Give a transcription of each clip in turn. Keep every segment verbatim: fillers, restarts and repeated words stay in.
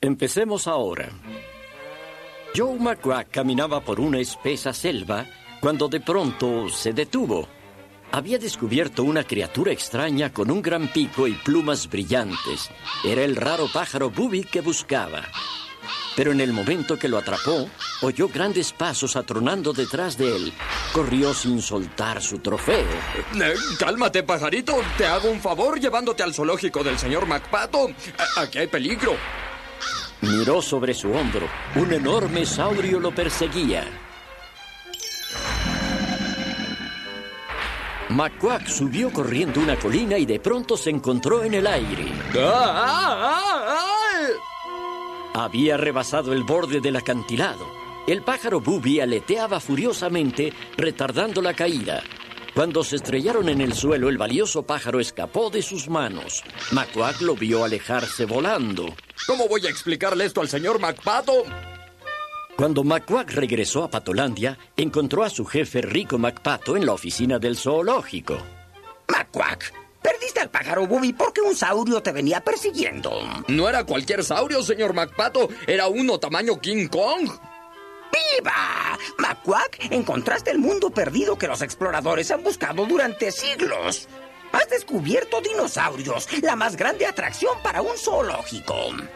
Empecemos ahora. Joe McQuack caminaba por una espesa selva cuando de pronto se detuvo. Había descubierto una criatura extraña con un gran pico y plumas brillantes. Era el raro pájaro Booby que buscaba. Pero en el momento que lo atrapó, oyó grandes pasos atronando detrás de él. Corrió sin soltar su trofeo. Eh, cálmate, pajarito. Te hago un favor llevándote al zoológico del señor McPato. Aquí hay peligro. Miró sobre su hombro. Un enorme saurio lo perseguía. McQuack subió corriendo una colina y de pronto se encontró en el aire. ¡Ah, ah, ah, ah! Había rebasado el borde del acantilado. El pájaro Booby aleteaba furiosamente, retardando la caída. Cuando se estrellaron en el suelo, el valioso pájaro escapó de sus manos. McQuack lo vio alejarse volando. ¿Cómo voy a explicarle esto al señor McPato? Cuando McQuack regresó a Patolandia, encontró a su jefe Rico McPato en la oficina del zoológico. McQuack, perdiste al pájaro Booby porque un saurio te venía persiguiendo. No era cualquier saurio, señor McPato. Era uno tamaño King Kong. ¡Viva! McQuack, encontraste el mundo perdido que los exploradores han buscado durante siglos. Has descubierto dinosaurios, la más grande atracción para un zoológico.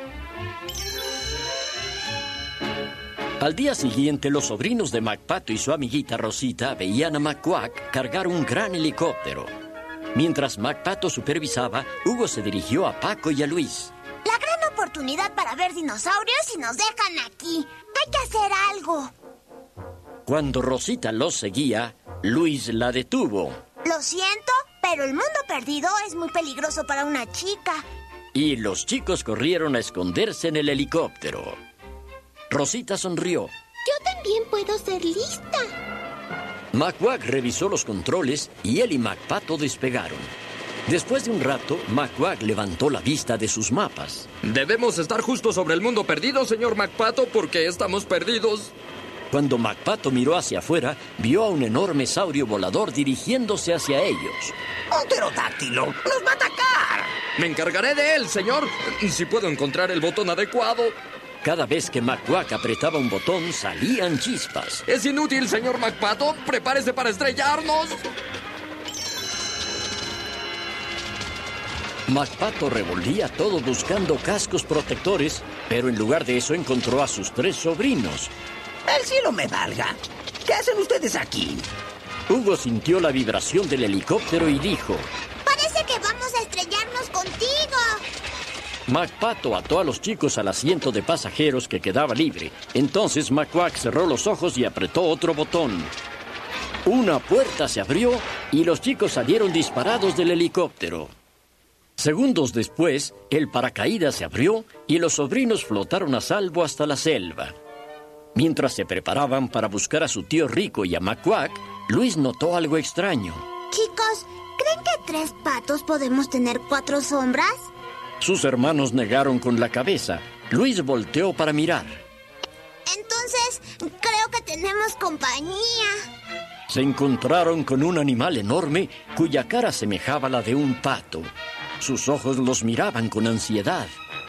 Al día siguiente, los sobrinos de McPato y su amiguita Rosita veían a McQuack cargar un gran helicóptero. Mientras McPato supervisaba, Hugo se dirigió a Paco y a Luis. La gran oportunidad para ver dinosaurios y nos dejan aquí. Hay que hacer algo. Cuando Rosita los seguía, Luis la detuvo. Lo siento, pero el mundo perdido es muy peligroso para una chica. Y los chicos corrieron a esconderse en el helicóptero. Rosita sonrió. Yo también puedo ser lista. McQuack revisó los controles y él y McPato despegaron. Después de un rato, McQuack levantó la vista de sus mapas. Debemos estar justo sobre el mundo perdido, señor McPato, porque estamos perdidos. Cuando McPato miró hacia afuera, vio a un enorme saurio volador dirigiéndose hacia ellos. ¡Un pterodáctilo! ¡Nos va a atacar! Me encargaré de él, señor, si puedo encontrar el botón adecuado. Cada vez que McQuack apretaba un botón, salían chispas. Es inútil, señor McPato. Prepárese para estrellarnos. McPato revolvía todo buscando cascos protectores, pero en lugar de eso encontró a sus tres sobrinos. ¡El cielo me valga! ¿Qué hacen ustedes aquí? Hugo sintió la vibración del helicóptero y dijo: Parece que vamos a estrellarnos contigo. McPato ató a los chicos al asiento de pasajeros que quedaba libre. Entonces McQuack cerró los ojos y apretó otro botón. Una puerta se abrió y los chicos salieron disparados del helicóptero. Segundos después, el paracaídas se abrió y los sobrinos flotaron a salvo hasta la selva. Mientras se preparaban para buscar a su tío Rico y a McQuack, Luis notó algo extraño. Chicos, ¿creen que tres patos podemos tener cuatro sombras? Sus hermanos negaron con la cabeza. Luis volteó para mirar. Entonces, creo que tenemos compañía. Se encontraron con un animal enorme cuya cara semejaba la de un pato. Sus ojos los miraban con ansiedad.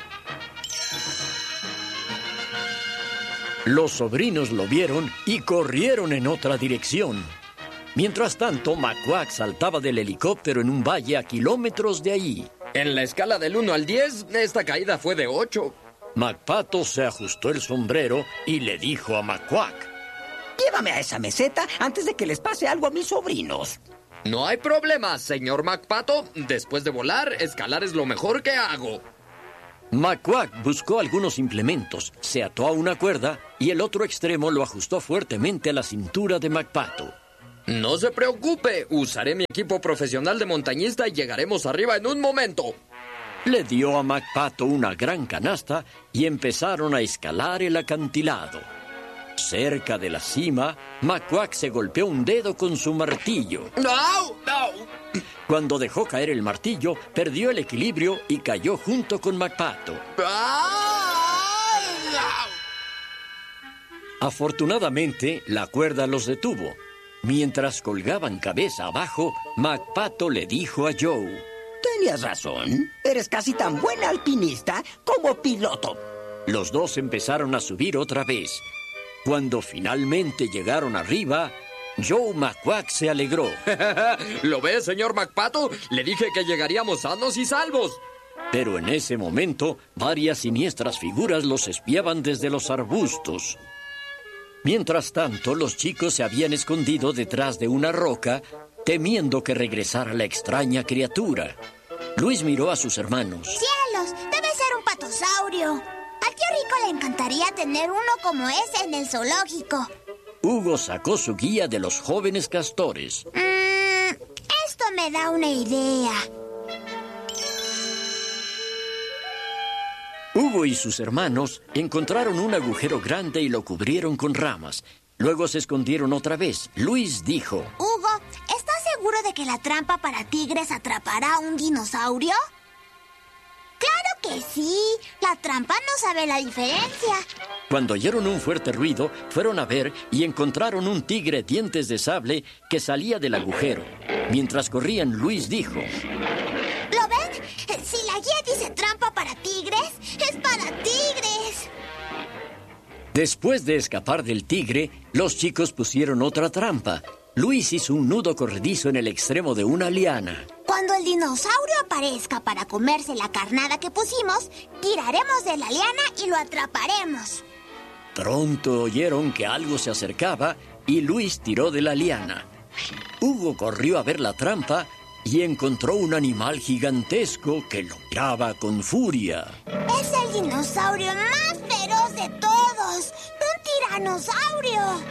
Los sobrinos lo vieron y corrieron en otra dirección. Mientras tanto, McQuack saltaba del helicóptero en un valle a kilómetros de allí. En la escala del uno al diez, esta caída fue de ocho. McPato se ajustó el sombrero y le dijo a McQuack: Llévame a esa meseta antes de que les pase algo a mis sobrinos. No hay problema, señor McPato. Después de volar, escalar es lo mejor que hago. McQuack buscó algunos implementos, se ató a una cuerda y el otro extremo lo ajustó fuertemente a la cintura de McPato. No se preocupe, usaré mi equipo profesional de montañista y llegaremos arriba en un momento. Le dio a McPato una gran canasta y empezaron a escalar el acantilado. Cerca de la cima, McQuack se golpeó un dedo con su martillo. ¡No! ¡No! Cuando dejó caer el martillo, perdió el equilibrio y cayó junto con McPato. Afortunadamente, la cuerda los detuvo. Mientras colgaban cabeza abajo, McPato le dijo a Joe: Tenías razón. Eres casi tan buen alpinista como piloto. Los dos empezaron a subir otra vez. Cuando finalmente llegaron arriba, Joe McQuack se alegró. ¿Lo ves, señor McPato? Le dije que llegaríamos sanos y salvos. Pero en ese momento, varias siniestras figuras los espiaban desde los arbustos. Mientras tanto, los chicos se habían escondido detrás de una roca, temiendo que regresara la extraña criatura. Luis miró a sus hermanos. ¡Cielos! ¡Debe ser un patosaurio! Al tío Rico le encantaría tener uno como ese en el zoológico. Hugo sacó su guía de los jóvenes castores. Mmm, esto me da una idea. Hugo y sus hermanos encontraron un agujero grande y lo cubrieron con ramas. Luego se escondieron otra vez. Luis dijo: Hugo, ¿estás seguro de que la trampa para tigres atrapará a un dinosaurio? ¡Claro que sí! La trampa no sabe la diferencia. Cuando oyeron un fuerte ruido, fueron a ver y encontraron un tigre dientes de sable que salía del agujero. Mientras corrían, Luis dijo: ¿Lo ven? Si la guía dice trampa para tigres, es para tigres. Después de escapar del tigre, los chicos pusieron otra trampa. Luis hizo un nudo corredizo en el extremo de una liana. Cuando el dinosaurio aparezca para comerse la carnada que pusimos, tiraremos de la liana y lo atraparemos. Pronto oyeron que algo se acercaba y Luis tiró de la liana. Hugo corrió a ver la trampa y encontró un animal gigantesco que lo miraba con furia. Es el dinosaurio más feroz de todos, un tiranosaurio.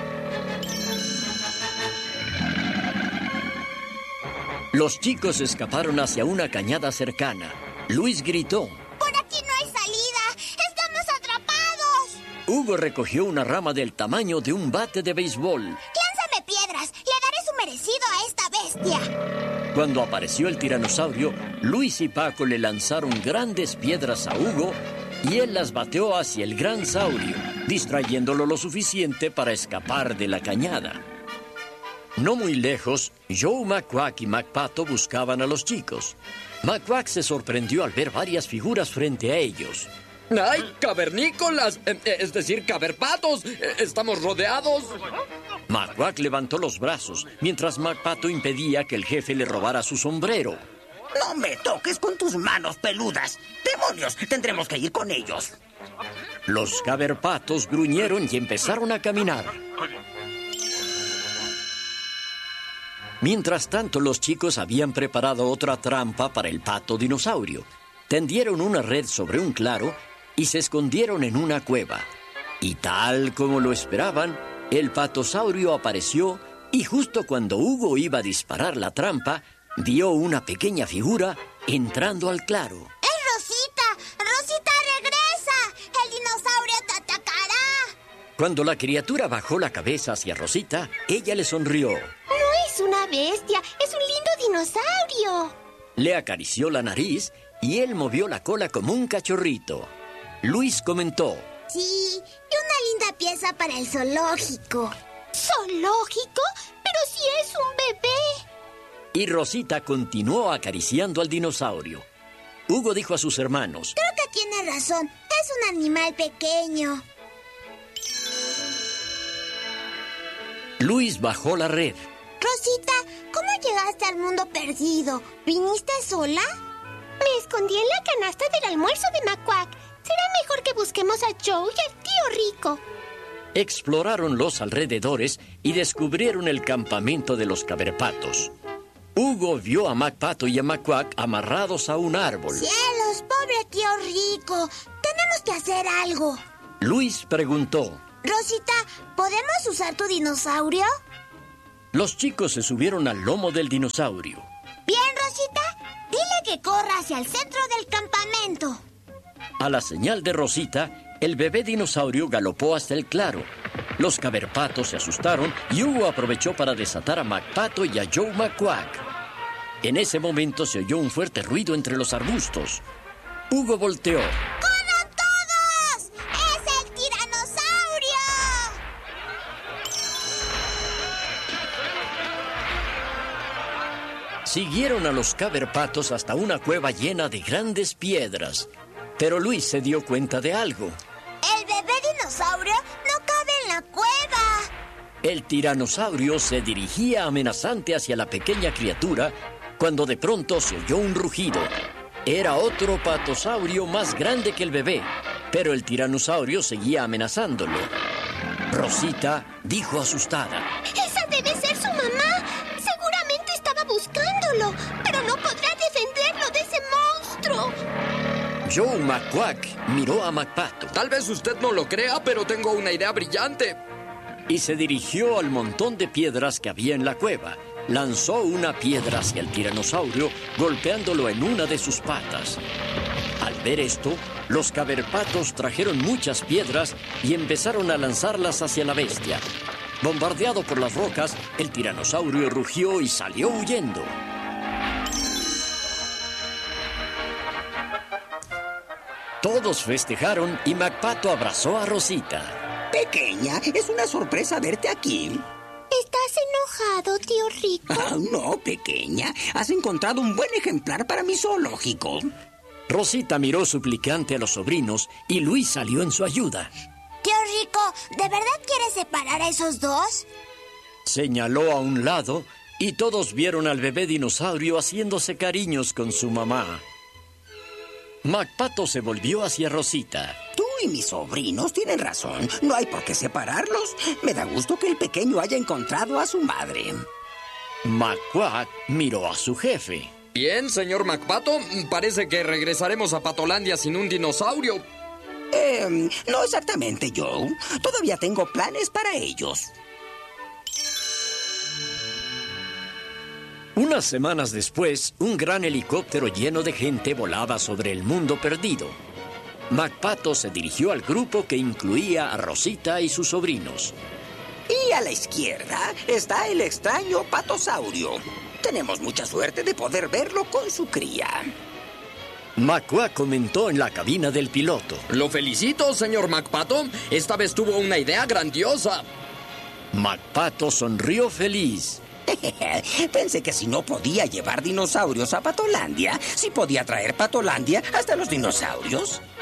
Los chicos escaparon hacia una cañada cercana. Luis gritó: ¡Por aquí no hay salida! ¡Estamos atrapados! Hugo recogió una rama del tamaño de un bate de béisbol. ¡Lánzame piedras! ¡Le daré su merecido a esta bestia! Cuando apareció el tiranosaurio, Luis y Paco le lanzaron grandes piedras a Hugo y él las bateó hacia el gran saurio, distrayéndolo lo suficiente para escapar de la cañada. No muy lejos, Joe McQuack y McPato buscaban a los chicos. McQuack se sorprendió al ver varias figuras frente a ellos. ¡Ay, cavernícolas! Eh, eh, es decir, caverpatos. Eh, ¡Estamos rodeados! McQuack levantó los brazos, mientras McPato impedía que el jefe le robara su sombrero. No me toques con tus manos peludas. ¡Demonios! Tendremos que ir con ellos. Los caverpatos gruñeron y empezaron a caminar. Mientras tanto, los chicos habían preparado otra trampa para el pato dinosaurio. Tendieron una red sobre un claro y se escondieron en una cueva. Y tal como lo esperaban, el patosaurio apareció y justo cuando Hugo iba a disparar la trampa, vio una pequeña figura entrando al claro. ¡Es Rosita! ¡Rosita, regresa! ¡El dinosaurio te atacará! Cuando la criatura bajó la cabeza hacia Rosita, ella le sonrió. Es una bestia, es un lindo dinosaurio. Le acarició la nariz y él movió la cola como un cachorrito. Luis comentó: Sí, y una linda pieza para el zoológico. ¿Zoológico? Pero si es un bebé. Y Rosita continuó acariciando al dinosaurio. Hugo dijo a sus hermanos: Creo que tiene razón, es un animal pequeño. Luis bajó la red. Rosita, ¿cómo llegaste al mundo perdido? ¿Viniste sola? Me escondí en la canasta del almuerzo de McQuack. Será mejor que busquemos a Joe y al tío Rico. Exploraron los alrededores y descubrieron el campamento de los caverpatos. Hugo vio a McPato y a McQuack amarrados a un árbol. ¡Cielos, pobre tío Rico! Tenemos que hacer algo. Luis preguntó: Rosita, ¿podemos usar tu dinosaurio? Los chicos se subieron al lomo del dinosaurio. Bien, Rosita, dile que corra hacia el centro del campamento. A la señal de Rosita, el bebé dinosaurio galopó hasta el claro. Los caverpatos se asustaron y Hugo aprovechó para desatar a McPato y a Joe McQuack. En ese momento se oyó un fuerte ruido entre los arbustos. Hugo volteó. ¡Corran todos! ¡Es el tiranosaurio! Siguieron a los caverpatos hasta una cueva llena de grandes piedras. Pero Luis se dio cuenta de algo. El bebé dinosaurio no cabe en la cueva. El tiranosaurio se dirigía amenazante hacia la pequeña criatura cuando de pronto se oyó un rugido. Era otro patosaurio más grande que el bebé, pero el tiranosaurio seguía amenazándolo. Rosita dijo asustada: ¡Esa debe ser su mamá! Seguramente estaba buscándolo, pero no podrá defenderlo de ese monstruo. Joe McQuack miró a McPato. Tal vez usted no lo crea, pero tengo una idea brillante. Y se dirigió al montón de piedras que había en la cueva. Lanzó una piedra hacia el tiranosaurio, golpeándolo en una de sus patas. Al ver esto, los caberpatos trajeron muchas piedras y empezaron a lanzarlas hacia la bestia. Bombardeado por las rocas, el tiranosaurio rugió y salió huyendo. Todos festejaron y McPato abrazó a Rosita. Pequeña, es una sorpresa verte aquí. ¿Estás enojado, tío Rico? Ah, no, pequeña. Has encontrado un buen ejemplar para mi zoológico. Rosita miró suplicante a los sobrinos y Luis salió en su ayuda. Tío Rico, ¿de verdad quieres separar a esos dos? Señaló a un lado y todos vieron al bebé dinosaurio haciéndose cariños con su mamá. McPato se volvió hacia Rosita. Tú y mis sobrinos tienen razón. No hay por qué separarlos. Me da gusto que el pequeño haya encontrado a su madre. McQuack miró a su jefe. Bien, señor McPato, parece que regresaremos a Patolandia sin un dinosaurio. Eh, no exactamente, Joe. Todavía tengo planes para ellos. Unas semanas después, un gran helicóptero lleno de gente volaba sobre el mundo perdido. McPato se dirigió al grupo que incluía a Rosita y sus sobrinos. Y a la izquierda está el extraño patosaurio. Tenemos mucha suerte de poder verlo con su cría. McQuack comentó en la cabina del piloto. Lo felicito, señor McPato. Esta vez tuvo una idea grandiosa. McPato sonrió feliz. Pensé que si no podía llevar dinosaurios a Patolandia, sí podía traer Patolandia hasta los dinosaurios.